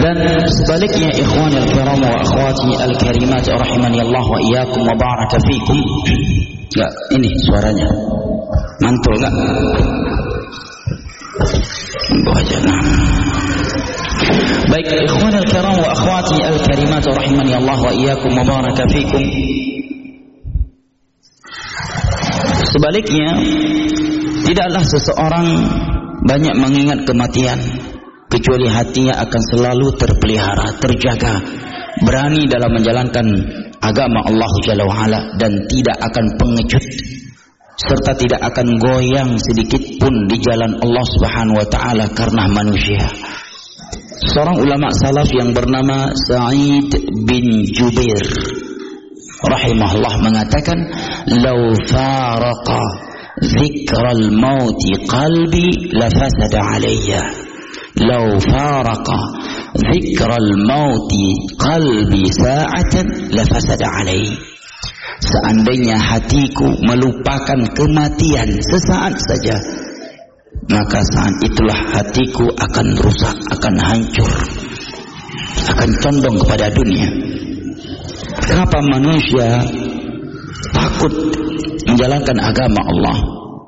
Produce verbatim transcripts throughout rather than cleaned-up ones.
Dan sebaliknya ikhwani al-kiram wa akhwati al-karimat rahimani Allah wa iyyakum wa baraka fikum. Enggak, ini suaranya mantul enggak? Baca. Baik ikhwani al-kiram wa akhwati al-karimat rahimani Allah wa iyyakum wa baraka fikum. Sebaliknya, tidaklah seseorang banyak mengingat kematian kecuali hatinya akan selalu terpelihara, terjaga, berani dalam menjalankan agama Allah Jalla wa'ala, dan tidak akan pengecut serta tidak akan goyang sedikit pun di jalan Allah Subhanahu wa taala karena manusia. Seorang ulama salaf yang bernama Sa'id bin Jubair rahimahullah mengatakan, "Lau faraqa dzikral mauti qalbi lafasada alayya." Lau faraqa dzikral mauti qalbi sa'atan lafasada alayya. Seandainya hatiku melupakan kematian sesaat saja, maka saat itulah hatiku akan rusak, akan hancur, akan condong kepada dunia. Kenapa manusia takut menjalankan agama Allah?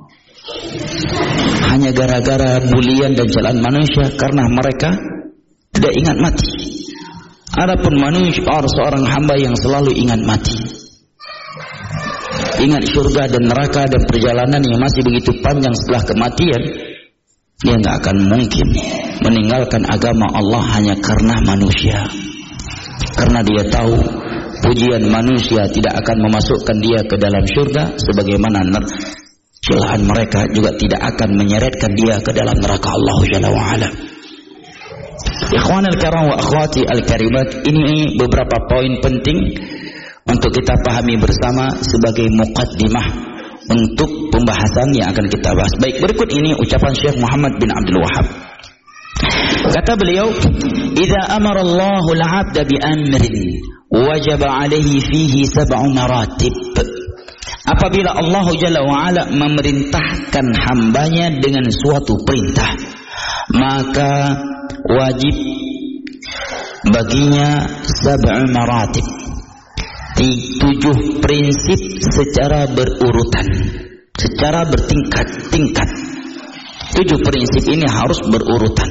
Hanya gara-gara bulian dan jalan manusia, karena mereka tidak ingat mati. Adapun manusia seorang hamba yang selalu ingat mati, ingat surga dan neraka dan perjalanan yang masih begitu panjang setelah kematian, dia nggak akan mungkin meninggalkan agama Allah hanya karena manusia. Karena dia tahu pujian manusia tidak akan memasukkan dia ke dalam surga, sebagaimana celaan mereka juga tidak akan menyeretkan dia ke dalam neraka Allah Jalla wa'ala. Ikhwanul karam wa akhwati al-karimat, ini beberapa poin penting untuk kita pahami bersama sebagai muqaddimah untuk pembahasan yang akan kita bahas. Baik, berikut ini ucapan Syekh Muhammad bin Abdul Wahhab. Kata beliau, "Idza amara Allahu al-'abda bi amrin wajaba 'alaihi fihi sab'u maratib." Apabila Allah Jalla wa'ala memerintahkan hambanya dengan suatu perintah, maka wajib baginya sab'u maratib, tujuh prinsip secara berurutan, secara bertingkat-tingkat. Tujuh prinsip ini harus berurutan.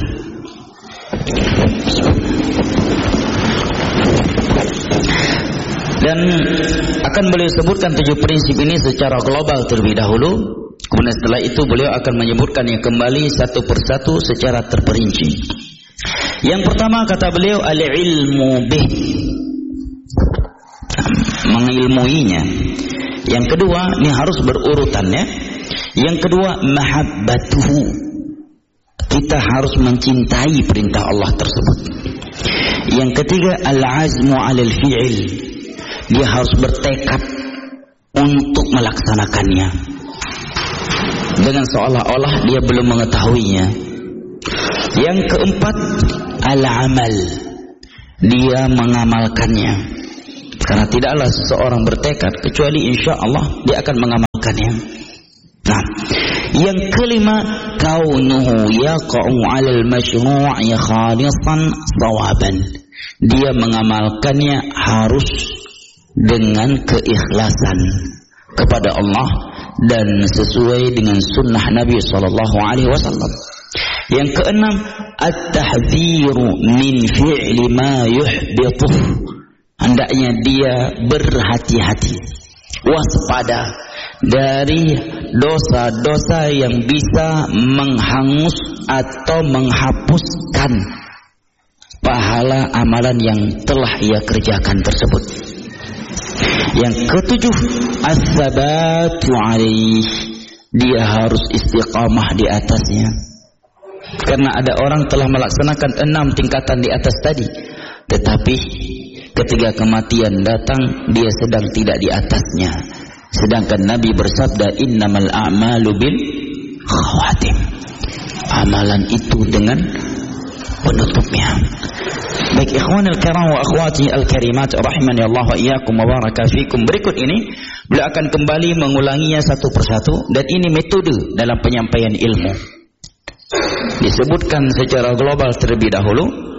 Dan akan beliau sebutkan tujuh prinsip ini secara global terlebih dahulu. Kemudian setelah itu beliau akan menyebutkannya kembali satu persatu secara terperinci. Yang pertama kata beliau, al-ilmu bih, mengilmuinya. Yang kedua, ini harus berurutan ya. Yang kedua, mahabbatuhu, kita harus mencintai perintah Allah tersebut. Yang ketiga, al-azmu 'alal fi'il, dia harus bertekad untuk melaksanakannya dengan seolah-olah dia belum mengetahuinya. Yang keempat, al-amal, dia mengamalkannya, karena tidaklah seseorang bertekad kecuali insya Allah dia akan mengamalkannya. Nah, yang kelima, kaunuhu yaqa'u 'alal masyru'i khalisan shawaban, dia mengamalkannya harus dengan keikhlasan kepada Allah dan sesuai dengan sunnah Nabi sallallahu alaihi wasallam. Yang keenam, at-tahdziru min fi'li ma yuhbituh, hendaknya dia berhati-hati, waspada dari dosa-dosa yang bisa menghangus atau menghapuskan pahala amalan yang telah ia kerjakan tersebut. Yang ketujuh, as-sabatu alaih, dia harus istiqamah di atasnya. Karena ada orang telah melaksanakan enam tingkatan di atas tadi, tetapi ketika kematian datang dia sedang tidak di atasnya. Sedangkan Nabi bersabda, innamal a'malu bil khawatim, amalan itu dengan penutupnya. Baik ikhwanul karam wa akhwati al-karimat rahimani Allah wa iyyakum wa baraka fikum. Berikut ini beliau akan kembali mengulanginya satu persatu, dan ini metode dalam penyampaian ilmu. Disebutkan secara global terlebih dahulu,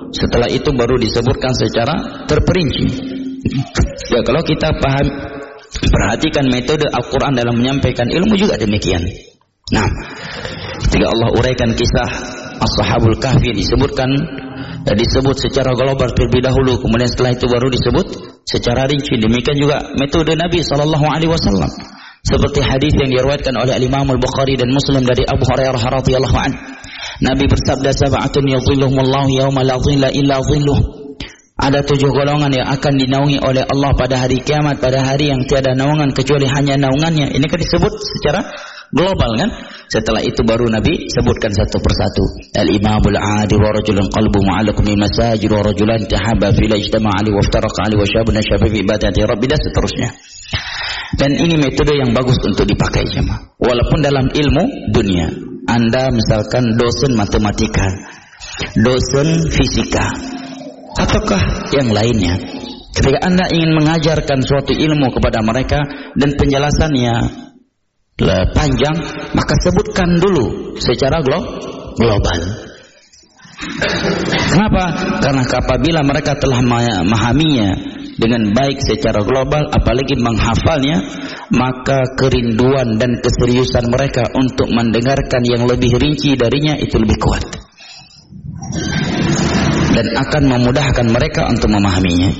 setelah itu baru disebutkan secara terperinci. Ya, kalau kita paham, perhatikan metode Al-Quran dalam menyampaikan ilmu juga demikian. Nah, ketika Allah uraikan kisah Ashabul Kahfi disebutkan, ya, disebut secara global terlebih dahulu, kemudian setelah itu baru disebut secara rinci. Demikian juga metode Nabi sallallahu alaihi wasallam. Seperti hadis yang diriwayatkan oleh Imam Al-Bukhari dan Muslim dari Abu Hurairah radhiyallahu anhu. Nabi bersabda, sab'atun yadhilluhumullahu yauma la dhilla illa dhilluh. Ada tujuh golongan yang akan dinaungi oleh Allah pada hari kiamat, pada hari yang tiada naungan kecuali hanya naungannya. Ini kan disebut secara global kan? Setelah itu baru Nabi sebutkan satu persatu. Al-imamul adil wa rajulun qalbu mu'allaqun bil masajid wa rajulan tahabba fi ijtama'a ali wa iftaraqa ali wa syabun syabab fi ibadati rabbi, dan seterusnya. Dan ini metode yang bagus untuk dipakai jemaah. Walaupun dalam ilmu dunia, Anda misalkan dosen matematika, dosen fisika, ataukah yang lainnya, ketika Anda ingin mengajarkan suatu ilmu kepada mereka dan penjelasannya panjang, maka sebutkan dulu secara global. Kenapa? Karena apabila mereka telah memahaminya dengan baik secara global, apalagi menghafalnya, maka kerinduan dan keseriusan mereka untuk mendengarkan yang lebih rinci darinya itu lebih kuat dan akan memudahkan mereka untuk memahaminya.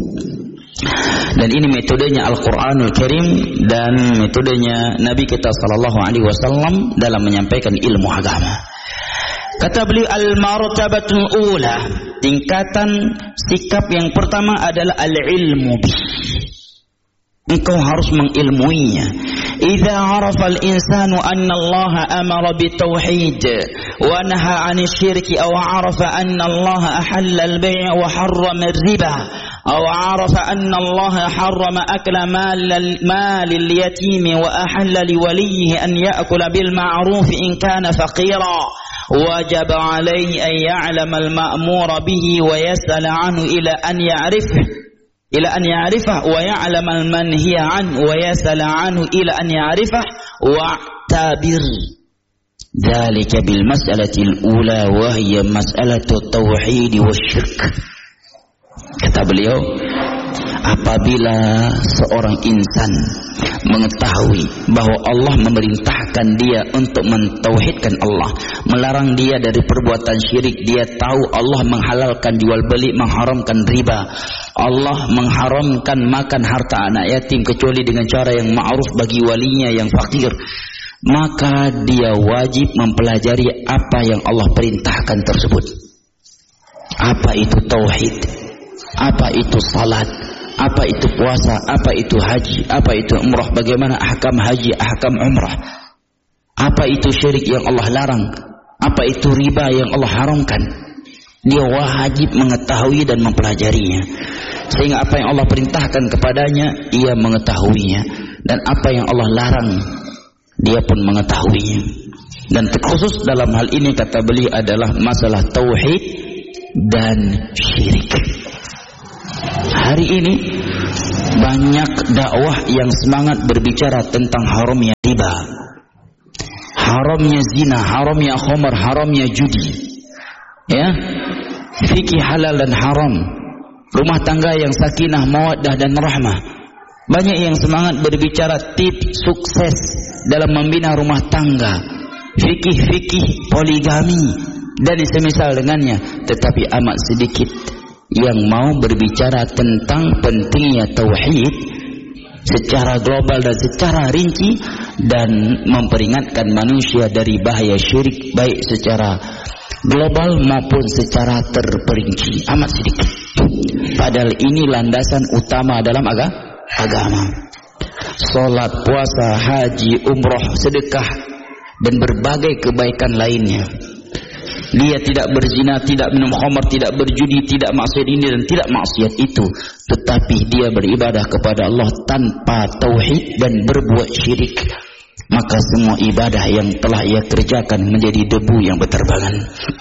Dan ini metodenya Al-Quranul Karim dan metodenya Nabi kita sallallahu alaihi wasallam dalam menyampaikan ilmu agama. Kata beliau, al-martabatul ula, tingkatan sikap yang pertama adalah al-ilmu bih. Engkau harus mengilmuinya. Idza arafa al-insanu anna Allah amara bitauhid wa naha 'anil syirki, aw arafa anna Allah ahalla al-bay' wa harrama ar-riba, aw arafa anna Allah harrama akla mal mal al-yatim wa ahalla li waliyhi an ya'kula bil ma'ruf in kana faqira, wajib alaihi an ya'lama al-ma'mura bihi wa yas'al 'anhu ila an ya'rifah ila an ya'rifah wa ya'lam al-manhiya an wa yas'al anhu ila an ya'rifah wa tabir dzalika bil mas'alati al-ula wa hiya mas'alatu tauhid wa syirk. Kata beliau, apabila seorang insan mengetahui bahwa Allah memerintahkan dia untuk mentauhidkan Allah, melarang dia dari perbuatan syirik, dia tahu Allah menghalalkan jual beli, mengharamkan riba, Allah mengharamkan makan harta anak yatim kecuali dengan cara yang ma'ruf bagi walinya yang fakir, maka dia wajib mempelajari apa yang Allah perintahkan tersebut. Apa itu tauhid? Apa itu salat? Apa itu puasa? Apa itu haji? Apa itu umrah? Bagaimana ahkam haji, ahkam umrah? Apa itu syirik yang Allah larang? Apa itu riba yang Allah haramkan? Dia wajib mengetahui dan mempelajarinya, sehingga apa yang Allah perintahkan kepadanya ia mengetahuinya, dan apa yang Allah larang dia pun mengetahuinya. Dan terkhusus dalam hal ini kata beliau adalah masalah tauhid dan syirik. Hari ini banyak dakwah yang semangat berbicara tentang haramnya riba, haramnya zina, haramnya khamar, haramnya judi, ya, fikih halal dan haram, rumah tangga yang sakinah, mawaddah dan rahmah. Banyak yang semangat berbicara tips sukses dalam membina rumah tangga, fikih-fikih poligami dan semisal dengannya, tetapi amat sedikit yang mau berbicara tentang pentingnya tauhid secara global dan secara rinci, dan memperingatkan manusia dari bahaya syirik baik secara global maupun secara terperinci. Amat sedikit. Padahal ini landasan utama dalam aga, agama. Salat, puasa, haji, umroh, sedekah dan berbagai kebaikan lainnya. Dia tidak berzina, tidak minum khamar, tidak berjudi, tidak maksiat ini dan tidak maksiat itu, tetapi dia beribadah kepada Allah tanpa tauhid dan berbuat syirik, maka semua ibadah yang telah ia kerjakan menjadi debu yang berterbangan.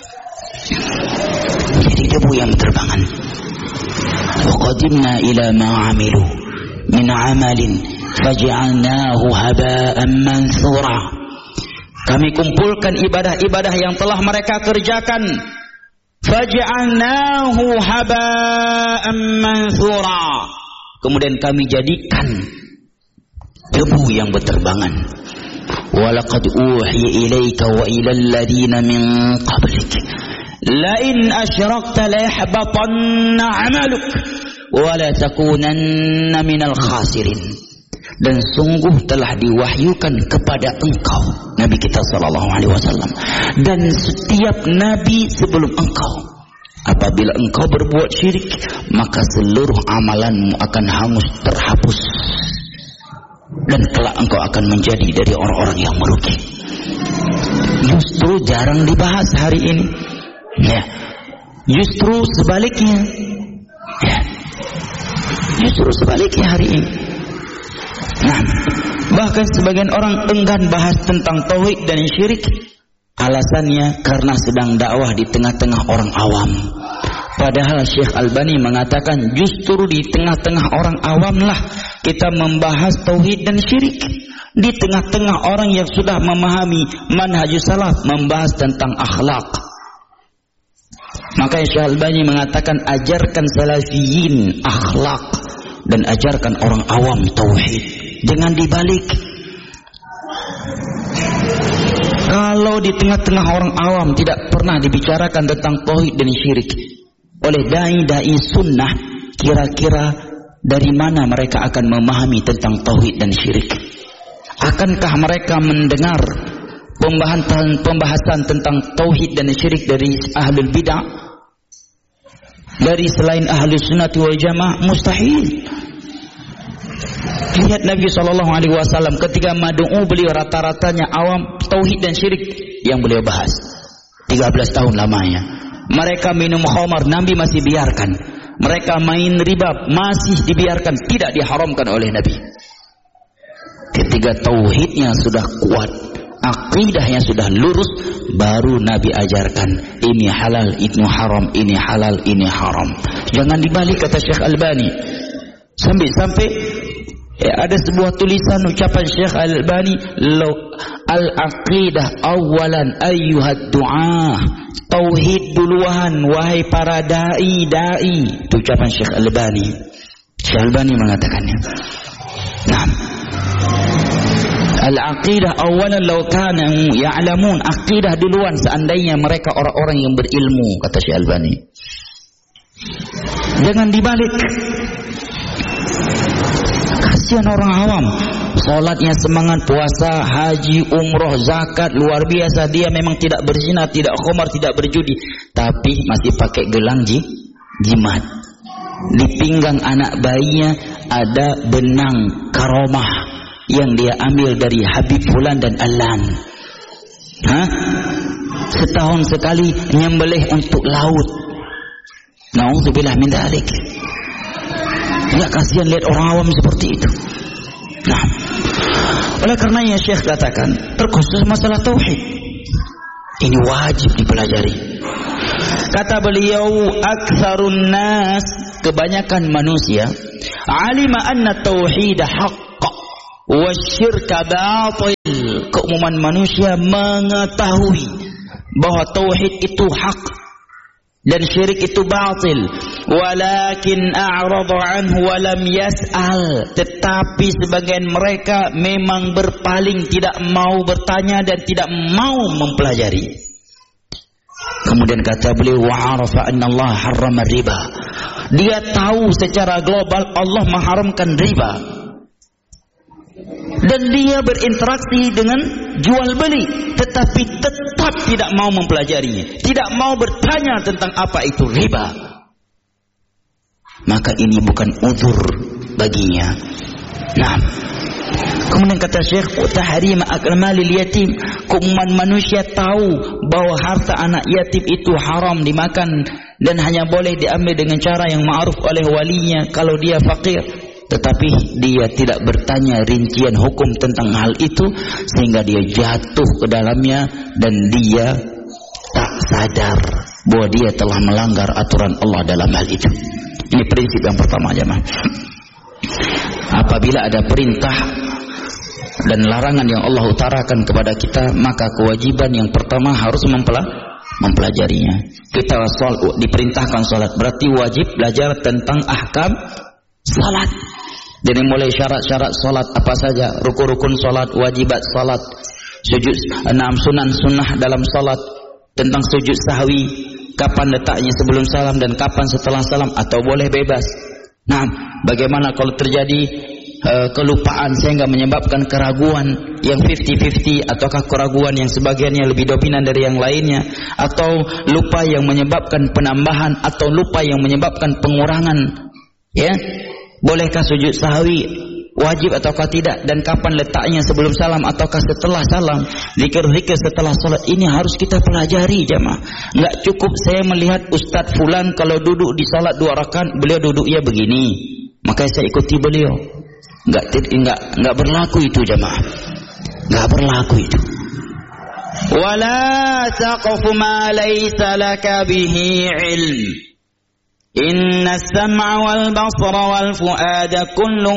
Menjadi debu yang berterbangan. Wa qadimna ila ma 'amilu min 'amalin faj'alnahu haba'an mansura. Kami kumpulkan ibadah-ibadah yang telah mereka kerjakan, faj'alnahu haba'an manthura. Kemudian kami jadikan debu yang berterbangan. Walaqad uhiya ilaika wa ilal ladina min qablik la in asyrakta la yahbatanna 'amaluk wa la takunanna minal khasirin. Dan sungguh telah diwahyukan kepada engkau Nabi kita sallallahu alaihi wasallam dan setiap nabi sebelum engkau, apabila engkau berbuat syirik maka seluruh amalanmu akan hangus terhapus dan kelak engkau akan menjadi dari orang-orang yang merugi. Justru jarang dibahas hari ini. Ya. Justru sebaliknya. Ya. Justru sebaliknya hari ini. Nah, bahkan sebagian orang enggan bahas tentang tauhid dan syirik. Alasannya karena sedang dakwah di tengah-tengah orang awam. Padahal Syekh Albani mengatakan justru di tengah-tengah orang awam lah kita membahas tauhid dan syirik. Di tengah-tengah orang yang sudah memahami manhajus salaf membahas tentang akhlak. Maka Syekh Albani mengatakan ajarkan salafiyin akhlak dan ajarkan orang awam tauhid. Jangan dibalik. Kalau di tengah-tengah orang awam tidak pernah dibicarakan tentang tauhid dan syirik oleh dai-dai sunnah, kira-kira dari mana mereka akan memahami tentang tauhid dan syirik? Akankah mereka mendengar pembahasan pembahasan tentang tauhid dan syirik dari ahlul bidah, dari selain ahlus sunnah wal jamaah? Mustahil. Lihat Nabi shallallahu alaihi wasallam ketika madu'u beliau rata-ratanya awam, tauhid dan syirik yang beliau bahas. tiga belas tahun lamanya. Mereka minum khamar, Nabi masih biarkan. Mereka main riba, masih dibiarkan, tidak diharamkan oleh Nabi. Ketika tauhidnya sudah kuat, akidahnya sudah lurus, baru Nabi ajarkan ini halal, ini haram, ini halal, ini haram. Jangan dibalik, kata Syekh Albani. Sampai-sampai ya, ada sebuah tulisan ucapan Syekh Al-Albani, al-aqidah awalan ayyuhad du'ah, tauhid duluan wahai para dai-dai. Itu ucapan Syekh Al-Albani. Syekh Al-Albani mengatakannya. Nah, al-aqidah awalan law kanu ya'lamun, aqidah duluan seandainya mereka orang-orang yang berilmu, kata Syekh Al-Albani. Jangan dibalik. Kasihan orang awam, sholatnya semangat, puasa, haji, umroh, zakat, luar biasa. Dia memang tidak berzina, tidak khamar, tidak berjudi, tapi masih pakai gelang jimat. Di pinggang anak bayinya ada benang karomah yang dia ambil dari Habib Fulan dan Alan. Hah? Setahun sekali nyembelih untuk laut. Na'udzubillah min dzalik. Ya, kasihan lihat orang awam seperti itu. Nah, oleh karenanya Syekh katakan terkhusus masalah tauhid ini wajib dipelajari. Kata beliau, aktsarun nas, kebanyakan manusia, alima anna tauhid haqq wa syirka batil. Keumuman manusia mengetahui bahwa tauhid itu hak dan syirik itu batil. Walakin a'radu anhu wa lam yas'al. Tetapi sebagian mereka memang berpaling, tidak mau bertanya dan tidak mau mempelajari. Kemudian kata beliau, wa'arafa anna Allah harrama riba. Dia tahu secara global Allah mengharamkan riba. Dan dia berinteraksi dengan jual beli, tetapi tetap tidak mau mempelajarinya, tidak mau bertanya tentang apa itu riba. Maka ini bukan uzur baginya. Nah, kemudian kata Syekh, tahrim akal malil yatim. Keumuman manusia tahu bahwa harta anak yatim itu haram dimakan dan hanya boleh diambil dengan cara yang ma'ruf oleh walinya kalau dia fakir. Tetapi dia tidak bertanya rincian hukum tentang hal itu, sehingga dia jatuh ke dalamnya dan dia tak sadar bahwa dia telah melanggar aturan Allah dalam hal itu. Ini prinsip yang pertama, jemaah. Apabila ada perintah dan larangan yang Allah utarakan kepada kita, maka kewajiban yang pertama harus mempelajarinya. Kita sholat, diperintahkan sholat, berarti wajib belajar tentang ahkam sholat. Dari mulai syarat-syarat sholat apa saja, rukun-rukun sholat, wajibat sholat, sujud, enam sunan sunnah dalam sholat, tentang sujud sahwi, kapan letaknya sebelum salam dan kapan setelah salam, atau boleh bebas. Nah, bagaimana kalau terjadi uh, kelupaan sehingga menyebabkan keraguan yang fifty fifty, ataukah keraguan yang sebagiannya lebih dominan dari yang lainnya, atau lupa yang menyebabkan penambahan, atau lupa yang menyebabkan pengurangan, ya? Bolehkah sujud sahwi wajib ataukah tidak, dan kapan letaknya sebelum salam ataukah setelah salam, zikir-zikir setelah salat, ini harus kita pelajari jemaah. Enggak cukup saya melihat Ustaz fulan kalau duduk di salat dua rakaat beliau duduknya begini, maka saya ikuti beliau. Enggak enggak enggak berlaku itu jemaah. Enggak berlaku itu. Wala taqfu ma laysa laka bihi ilm. Inna as-sam'a wal basara wal fu'ada kullu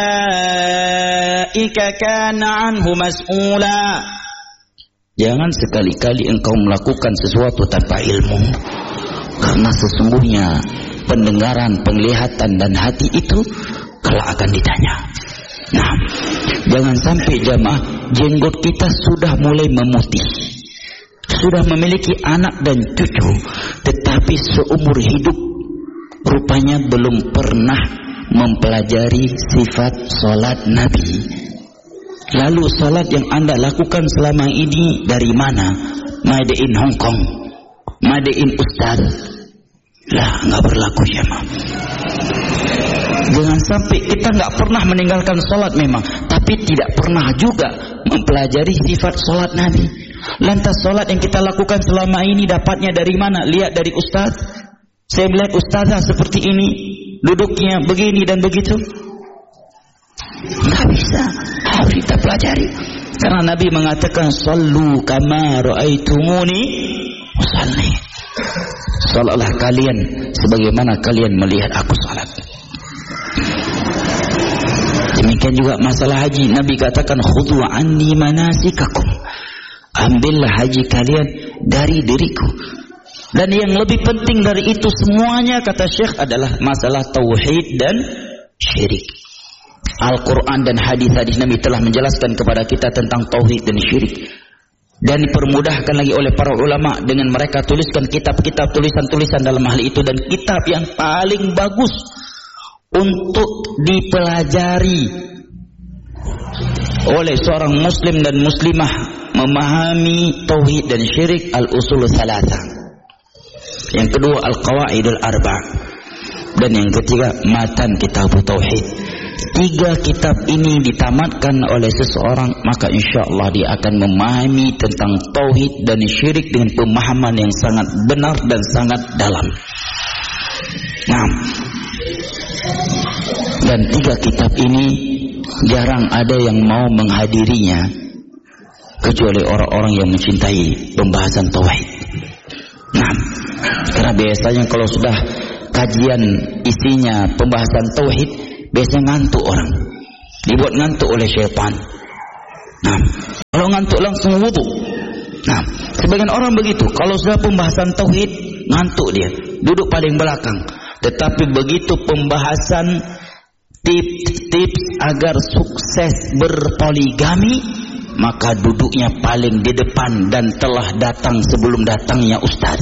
ulaika kana anhu mas'ula. Jangan sekali-kali engkau melakukan sesuatu tanpa ilmu, karena sesungguhnya pendengaran, penglihatan dan hati itu kelak akan ditanya. Nah, jangan sampai jamaah jenggot kita sudah mulai memutih, sudah memiliki anak dan cucu, tetapi seumur hidup rupanya belum pernah mempelajari sifat solat Nabi. Lalu solat yang anda lakukan selama ini dari mana? Made in Hong Kong, made in Ustaz. Lah, nggak berlaku ya, Ma. Jangan sampai kita nggak pernah meninggalkan solat memang, tapi tidak pernah juga mempelajari sifat solat Nabi. Lantas solat yang kita lakukan selama ini dapatnya dari mana? Lihat dari Ustaz. Saya melihat ustazah seperti ini, duduknya begini dan begitu. Nggak bisa, harus kita pelajari. Karena Nabi mengatakan, sallu kama ra'aitumuni usalli. Salatlah kalian sebagaimana kalian melihat aku salat. Demikian juga masalah haji. Nabi katakan, khudhu anni manasikakum. Ambillah haji kalian dari diriku. Dan yang lebih penting dari itu semuanya, kata Syekh, adalah masalah tauhid dan syirik. Al-Quran dan hadis-hadis Nabi telah menjelaskan kepada kita tentang tauhid dan syirik. Dan dipermudahkan lagi oleh para ulama dengan mereka tuliskan kitab-kitab, tulisan-tulisan dalam hal itu. Dan kitab yang paling bagus untuk dipelajari oleh seorang muslim dan muslimah memahami tauhid dan syirik, Al-Usul Tsalatsa. Yang kedua Al-Qawaidul Arba', dan yang ketiga Matan Kitab Tauhid. Tiga kitab ini ditamatkan oleh seseorang, maka insya Allah dia akan memahami tentang tauhid dan syirik dengan pemahaman yang sangat benar dan sangat dalam. Nah, dan tiga kitab ini jarang ada yang mau menghadirinya kecuali orang-orang yang mencintai pembahasan tauhid. Nah, karena biasanya kalau sudah kajian isinya pembahasan tauhid, biasanya ngantuk orang, dibuat ngantuk oleh syaitan. Nah, kalau ngantuk langsung wudu. Nah, sebagian orang begitu, kalau sudah pembahasan tauhid ngantuk dia, duduk paling belakang. Tetapi begitu pembahasan tips-tips agar sukses berpoligami, maka duduknya paling di depan dan telah datang sebelum datangnya ustaz.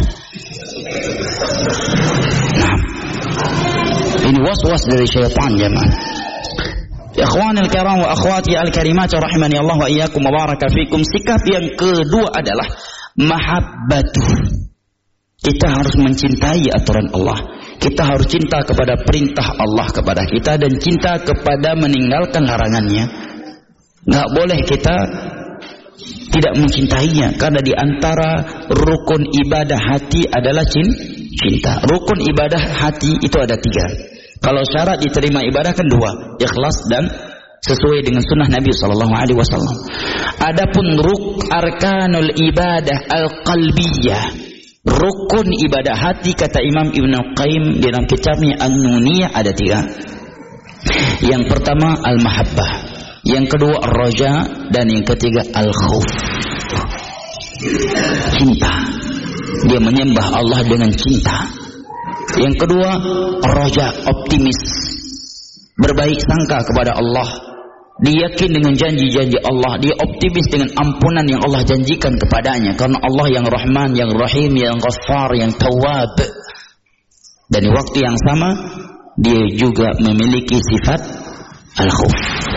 Nah, ini was-was dari syaitan jemaah. Ikhwanil kiram wa akhwati al-karimat rahimani Allah wa iyyakum wa baraka fikum. Sikap yang kedua adalah mahabbatu. Kita harus mencintai aturan Allah. Kita harus cinta kepada perintah Allah kepada kita dan cinta kepada meninggalkan larangannya. Nggak boleh kita tidak mencintainya, karena di antara rukun ibadah hati adalah cinta. Rukun ibadah hati itu ada tiga. Kalau syarat diterima ibadah kan dua, ikhlas dan sesuai dengan sunnah Nabi Sallallahu Alaihi Wasallam. Adapun ruk arkanul ibadah al-qalbiyah, rukun ibadah hati, kata Imam Ibnu Qayyim dalam kitabnya An-Nuniyah ada tiga. Yang pertama al-mahabbah, yang kedua ar-raja, dan yang ketiga al-khauf. Cinta. Dia menyembah Allah dengan cinta. Yang kedua, roja, optimis, berbaik sangka kepada Allah. Dia yakin dengan janji-janji Allah. Dia optimis dengan ampunan yang Allah janjikan kepadanya. Karena Allah yang Rahman, yang Rahim, yang Ghaffar, yang Tawwab. Dan di waktu yang sama, dia juga memiliki sifat al-khawf.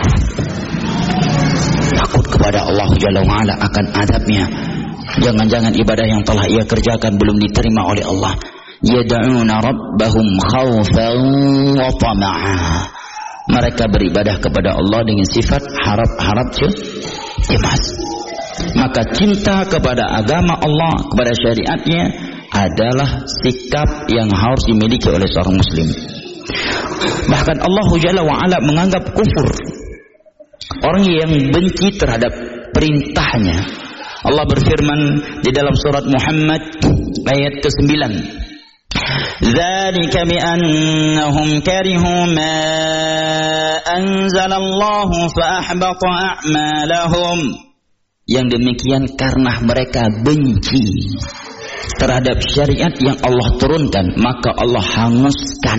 Takut kepada Allah Jalla wa'ala akan adabnya. Jangan-jangan ibadah yang telah ia kerjakan belum diterima oleh Allah. Yad'una rabbahum khawfan wa tama'a. Mereka beribadah kepada Allah dengan sifat harap-harap cemas. Maka cinta kepada agama Allah, kepada syariatnya adalah sikap yang harus dimiliki oleh seorang muslim. Bahkan Allah Jalla wa'ala menganggap kufur orang yang benci terhadap perintahnya. Allah berfirman di dalam surat Muhammad ayat kesembilan. Dzalika bi annahum karihu ma anzalallahu fa ahbata a'malahum. Yang demikian karena mereka benci terhadap syariat yang Allah turunkan, maka Allah hanguskan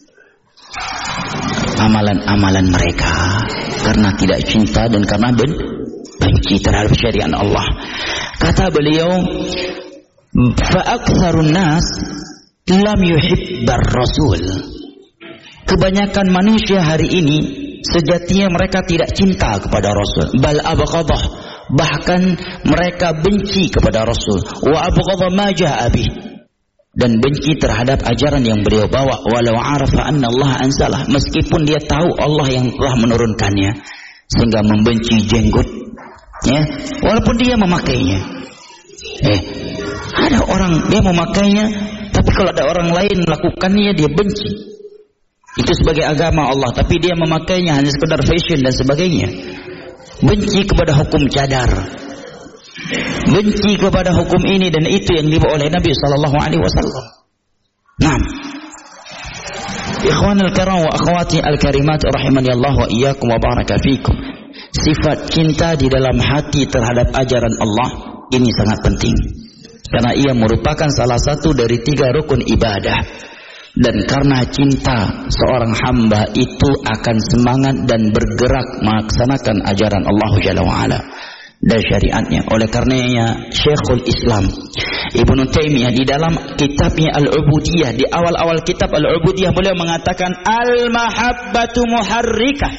amalan-amalan mereka karena tidak cinta dan karena ben benci terhadap syariat Allah. Kata beliau, fa aktsarun nas lam yuhibbar rasul. Kebanyakan manusia hari ini sejatinya mereka tidak cinta kepada Rasul. Bal abghadah, bahkan mereka benci kepada Rasul. Wa abghadha ma jaa bih, dan benci terhadap ajaran yang beliau bawa. Walau arafa anna Allah anzalah, meskipun dia tahu Allah yang telah menurunkannya. Sehingga membenci jenggot, ya, walaupun dia memakainya. Eh, ada orang dia memakainya, tapi kalau ada orang lain melakukannya dia benci. Itu sebagai agama Allah, tapi dia memakainya hanya sekedar fashion dan sebagainya. Benci kepada hukum cadar, benci kepada hukum ini dan itu yang dibawa oleh Nabi sallallahu alaihi wasallam. Naam. Ikhwanul kiram wa akhwati al-karimat rahimani Allah wa iyyakum wa baraka fikum. Sifat cinta di dalam hati terhadap ajaran Allah ini sangat penting. Karena ia merupakan salah satu dari tiga rukun ibadah. Dan karena cinta, seorang hamba itu akan semangat dan bergerak melaksanakan ajaran Allah Jalla wa'ala dan syariatnya. Oleh karenanya Syekhul Islam Ibnu Taimiyah di dalam kitabnya Al-Ubudiyah, di awal-awal kitab Al-Ubudiyah, beliau mengatakan al-mahabbatu muharrikah.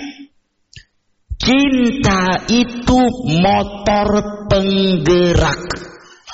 Cinta itu motor penggerak.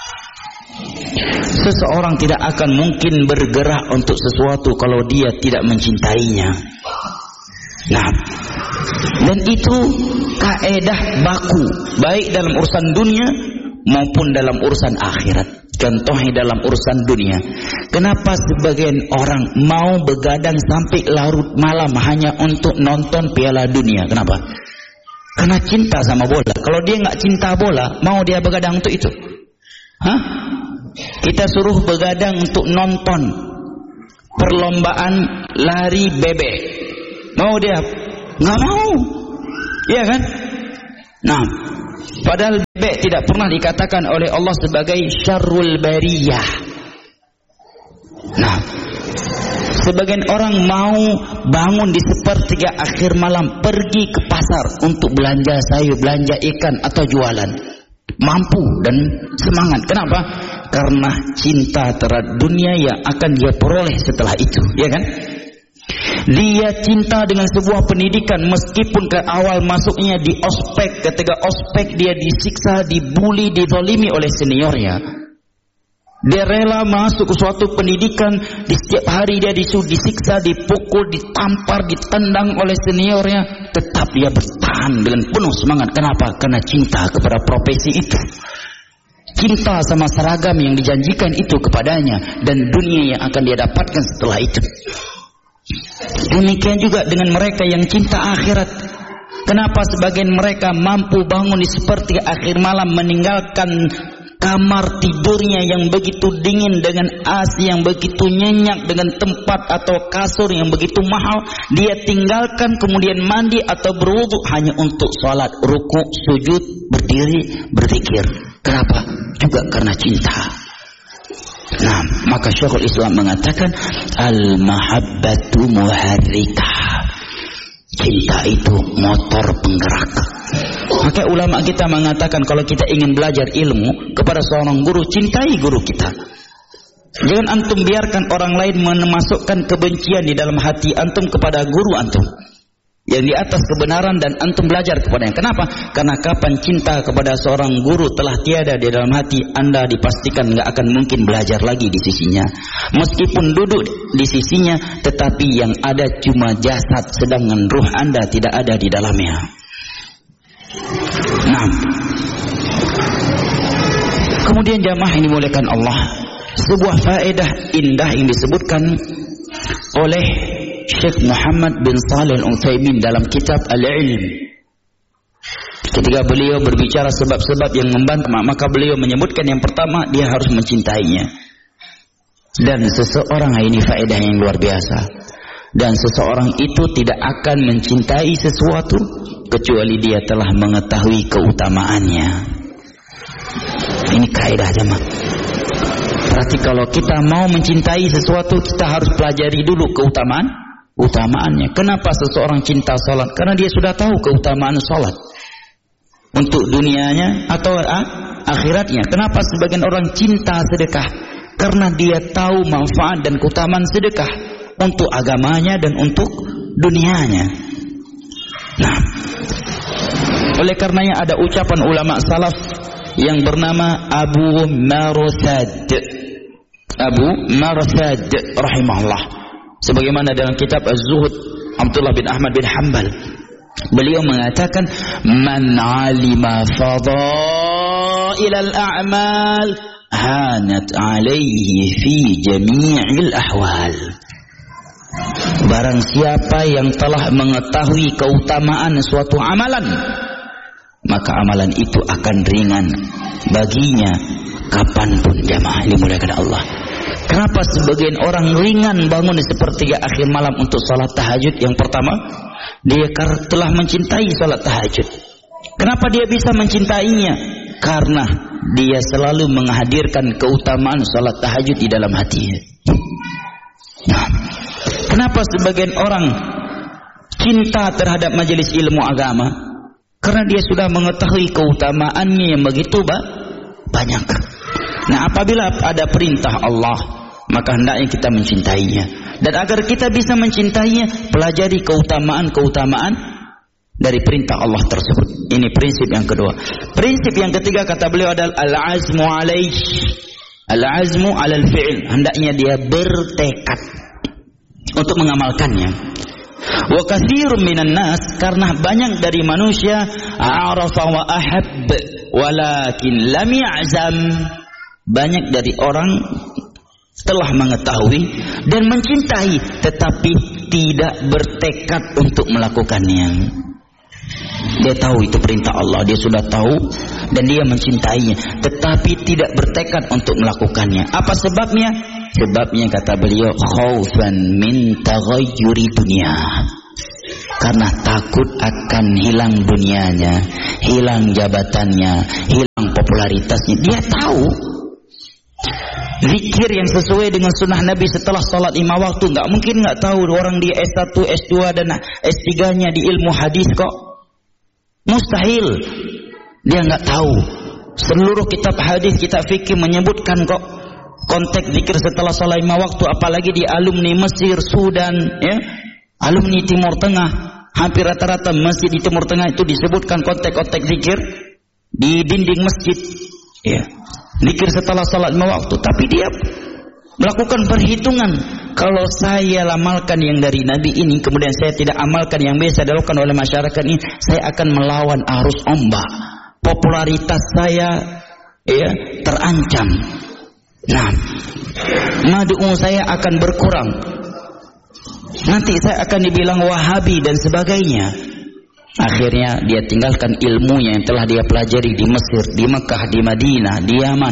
Seseorang tidak akan mungkin bergerak untuk sesuatu kalau dia tidak mencintainya. Nah, dan itu kaedah baku, baik dalam urusan dunia maupun dalam urusan akhirat. Contohnya dalam urusan dunia, kenapa sebagian orang mau begadang sampai larut malam hanya untuk nonton Piala Dunia? Kenapa? Karena cinta sama bola. Kalau dia nggak cinta bola, mau dia begadang untuk itu? Hah? Kita suruh begadang untuk nonton perlombaan lari bebek, mau dia? Nggak mau, iya kan? Nah, padahal bebek tidak pernah dikatakan oleh Allah sebagai syarrul bariyah. Nah, sebagian orang mau bangun di sepertiga akhir malam pergi ke pasar untuk belanja sayur, belanja ikan atau jualan, mampu dan semangat. Kenapa? Karena cinta terhadap dunia yang akan dia peroleh setelah itu, ya kan? Dia cinta dengan sebuah pendidikan, meskipun ke awal masuknya di ospek, ketika ospek dia disiksa, dibuli, dizalimi oleh seniornya. Dia rela masuk ke suatu pendidikan, di setiap hari dia disiksa, dipukul, ditampar, ditendang oleh seniornya, tetap dia bertahan dengan penuh semangat. Kenapa? Karena cinta kepada profesi itu, cinta sama seragam yang dijanjikan itu kepadanya, dan dunia yang akan dia dapatkan setelah itu. Demikian juga dengan mereka yang cinta akhirat. Kenapa sebagian mereka mampu bangun di sepertiga akhir malam, meninggalkan kamar tidurnya yang begitu dingin dengan A C yang begitu nyenyak, dengan tempat atau kasur yang begitu mahal, dia tinggalkan, kemudian mandi atau berwudu hanya untuk sholat, ruku, sujud, berdiri, berzikir. Kenapa? Juga karena cinta. Nah, maka Syekhul Islam mengatakan al-mahabbatu muharrikah. Cinta itu motor penggerak. Maka ulama kita mengatakan kalau kita ingin belajar ilmu kepada seorang guru, cintai guru kita. Jangan antum biarkan orang lain memasukkan kebencian di dalam hati antum kepada guru antum yang di atas kebenaran, dan antum belajar kepadanya. Kenapa? Karena kapan cinta kepada seorang guru telah tiada di dalam hati, Anda dipastikan nggak akan mungkin belajar lagi di sisinya. Meskipun duduk di sisinya, tetapi yang ada cuma jasad, sedangkan ruh Anda tidak ada di dalamnya. Nah, kemudian jamaah ini dimuliakan Allah, sebuah faedah indah yang disebutkan oleh Syekh Muhammad bin Shalih Al-Utsaimin dalam kitab Al-Ilm. Ketika beliau berbicara sebab-sebab yang membantah, maka beliau menyebutkan yang pertama, dia harus mencintainya. Dan seseorang, ini faedah yang luar biasa, dan seseorang itu tidak akan mencintai sesuatu kecuali dia telah mengetahui keutamaannya. Ini kaidah jemaah. Berarti kalau kita mau mencintai sesuatu, kita harus pelajari dulu keutamaan utamaannya. Kenapa seseorang cinta salat? Karena dia sudah tahu keutamaan salat untuk dunianya atau ah, akhiratnya. Kenapa sebagian orang cinta sedekah? Karena dia tahu manfaat dan keutamaan sedekah untuk agamanya dan untuk dunianya. Nah, oleh karenanya ada ucapan ulama salaf yang bernama Abu Marsad. Abu Marsad rahimahullah, sebagaimana dalam kitab Az-Zuhud Abdullah bin Ahmad bin Hanbal, beliau mengatakan man alima fadailal a'mal hanat alaihi fi jami'il ahwal. Barang siapa yang telah mengetahui keutamaan suatu amalan, maka amalan itu akan ringan baginya kapanpun. Jamaah dimuliakan Allah. Kenapa sebagian orang ringan bangun di sepertiga akhir malam untuk salat tahajud? Yang pertama, dia telah mencintai salat tahajud. Kenapa dia bisa mencintainya? Karena dia selalu menghadirkan keutamaan salat tahajud di dalam hatinya. Nah, kenapa sebagian orang cinta terhadap majelis ilmu agama? Karena dia sudah mengetahui keutamaannya yang begitu banyak. Nah, apabila ada perintah Allah, maka hendaknya kita mencintainya. Dan agar kita bisa mencintainya, pelajari keutamaan-keutamaan dari perintah Allah tersebut. Ini prinsip yang kedua. Prinsip yang ketiga kata beliau adalah al-azmu alaih. Al-azmu alal fi'il. Hendaknya dia bertekad untuk mengamalkannya. Wa katsirun minan nas, karena banyak dari manusia a'rafa wa ahab walakin lam ya'zam. Banyak dari orang telah mengetahui dan mencintai tetapi tidak bertekad untuk melakukannya. Dia tahu itu perintah Allah, dia sudah tahu dan dia mencintainya, tetapi tidak bertekad untuk melakukannya. Apa sebabnya? Sebabnya kata beliau khaufan min taghayyuri dunya. Karena takut akan hilang dunianya, hilang jabatannya, hilang popularitasnya. Dia tahu zikir yang sesuai dengan sunnah Nabi setelah salat lima waktu. Nggak mungkin nggak tahu orang dia S satu, S dua dan S tiga-nya di ilmu hadis kok. Mustahil dia nggak tahu. Seluruh kitab hadis, kitab fikih menyebutkan kok konteks zikir setelah salat lima waktu, apalagi di alumni Mesir, Sudan, ya, alumni Timur Tengah. Hampir rata-rata masjid di Timur Tengah itu disebutkan konteks-konteks zikir di dinding masjid, ya. Zikir setelah salat lima waktu, tapi dia melakukan perhitungan. Kalau saya amalkan yang dari Nabi ini, kemudian saya tidak amalkan yang biasa dilakukan oleh masyarakat ini, saya akan melawan arus ombak. Popularitas saya, ya, terancam. Nah, mad'u saya akan berkurang. Nanti saya akan dibilang Wahabi dan sebagainya. Akhirnya dia tinggalkan ilmunya yang telah dia pelajari di Mesir, di Mekah, di Madinah, di Yaman.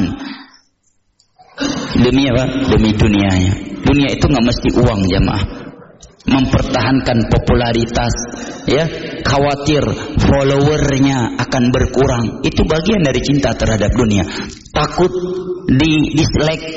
Demi apa? Demi dunianya. Dunia itu nggak mesti uang, jamaah. Mempertahankan popularitas, ya, khawatir followernya akan berkurang. Itu bagian dari cinta terhadap dunia. Takut di dislike,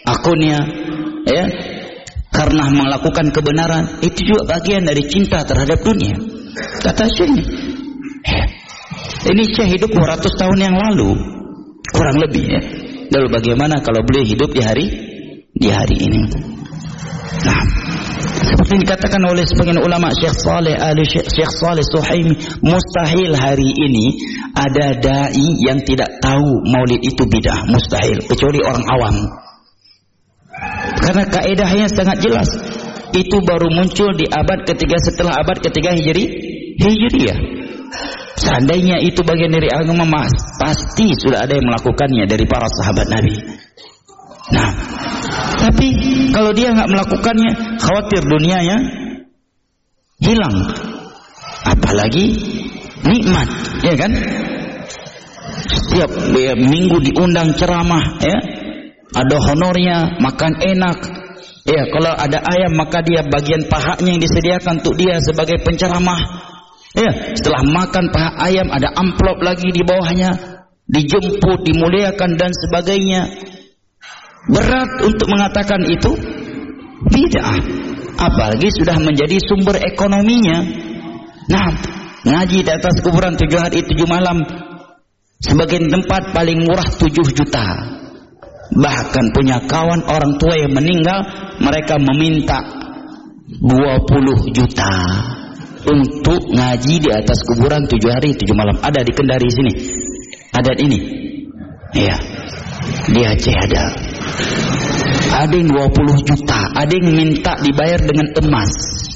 akunnya, ya, karena melakukan kebenaran, itu juga bagian dari cinta terhadap dunia. Kata Syekh ini, ini Syekh hidup dua ratus tahun yang lalu, kurang lebih ya. Lalu bagaimana kalau beliau hidup di hari di hari ini? Nah, seperti dikatakan oleh sebagian ulama, Syekh Saleh Ali Syekh Saleh Suhaimi, mustahil hari ini ada dai yang tidak tahu maulid itu bidah, mustahil, kecuali orang awam. Karena kaedahnya sangat jelas. Itu baru muncul di abad ketiga setelah abad ketiga Hijri, Hijriyah. Seandainya itu bagian dari agama, mas, pasti sudah ada yang melakukannya dari para sahabat Nabi. Nah, tapi kalau dia nggak melakukannya, khawatir dunianya hilang. Apalagi nikmat, ya kan? Setiap ya, minggu diundang ceramah, ya. Ada honornya, makan enak. Ya, kalau ada ayam maka dia bagian pahanya yang disediakan untuk dia sebagai penceramah. Ya, setelah makan paha ayam ada amplop lagi di bawahnya, dijemput, dimuliakan dan sebagainya. Berat untuk mengatakan itu bid'ah, apalagi sudah menjadi sumber ekonominya. Nah, ngaji di atas kuburan tujuh hari tujuh malam, sebagian tempat paling murah tujuh juta. Bahkan punya kawan orang tua yang meninggal, mereka meminta dua puluh juta untuk ngaji di atas kuburan tujuh hari tujuh malam. Ada di Kendari sini, adat ini. Iya, di Aceh ada. Ada yang dua puluh juta, ada yang minta dibayar dengan emas.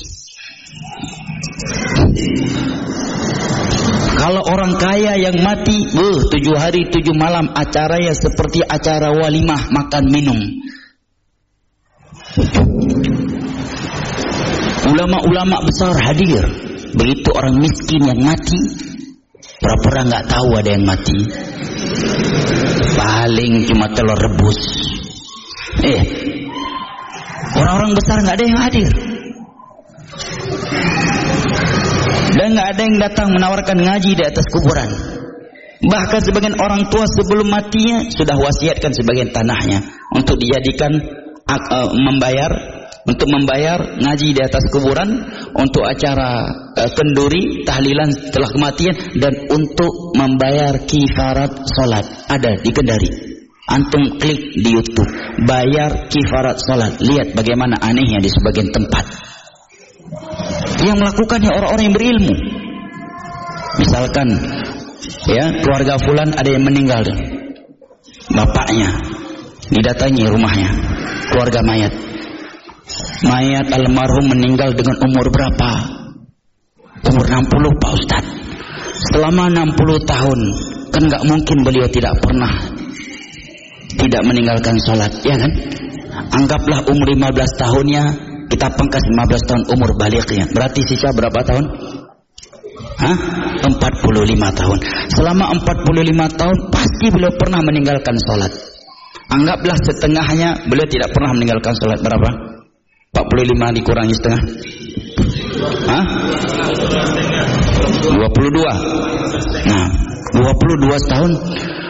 Kalau orang kaya yang mati, uh, tujuh hari tujuh malam acaranya seperti acara walimah makan minum. Ulama-ulama besar hadir. Begitu orang miskin yang mati, pura-pura nggak tahu ada yang mati. Paling cuma telur rebus. Eh, orang-orang besar nggak ada yang hadir. Dan nggak ada yang datang menawarkan ngaji di atas kuburan. Bahkan sebagian orang tua sebelum matinya sudah wasiatkan sebagian tanahnya untuk dijadikan uh, membayar untuk membayar ngaji di atas kuburan, untuk acara uh, kenduri, tahlilan setelah kematian, dan untuk membayar kifarat salat. Ada di Kendari. Antum klik di YouTube, bayar kifarat salat. Lihat bagaimana anehnya di sebagian tempat. Yang melakukannya orang-orang yang berilmu. Misalkan, ya, keluarga fulan ada yang meninggal, bapaknya, didatangi rumahnya, keluarga mayat. Mayat almarhum meninggal dengan umur berapa? Umur enam puluh, Pak Ustadz. Selama enam puluh tahun, kan nggak mungkin beliau tidak pernah tidak meninggalkan sholat, ya kan? Anggaplah umur lima belas tahunnya, kita pangkas lima belas tahun umur baliknya. Berarti sisa berapa tahun? Hah? empat puluh lima tahun. Selama empat puluh lima tahun pasti beliau pernah meninggalkan sholat. Anggaplah setengahnya beliau tidak pernah meninggalkan sholat. Berapa? empat puluh lima dikurangi setengah. Hah? dua puluh dua. Nah, dua puluh dua tahun